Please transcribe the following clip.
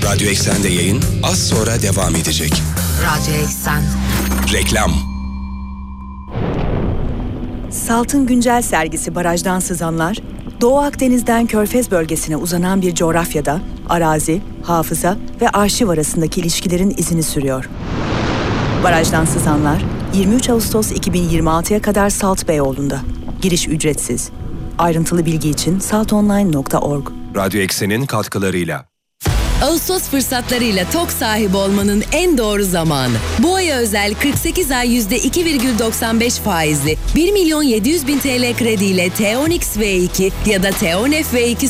Radyo Eksen'de yayın az sonra devam edecek. Radyo Eksen. Reklam. Salt'ın güncel sergisi Barajdan Sızanlar, Doğu Akdeniz'den Körfez bölgesine uzanan bir coğrafyada arazi, hafıza ve arşiv arasındaki ilişkilerin izini sürüyor. Barajdan Sızanlar, 23 Ağustos 2026'ya kadar Salt Beyoğlu'nda. Giriş ücretsiz. Ayrıntılı bilgi için saltonline.org. Radyo Eksen'in katkılarıyla. Ağustos fırsatlarıyla TOK sahibi olmanın en doğru zamanı. Bu aya özel 48 ay %2,95 faizli 1.700.000 TL krediyle T10X V2 ya da T10F V2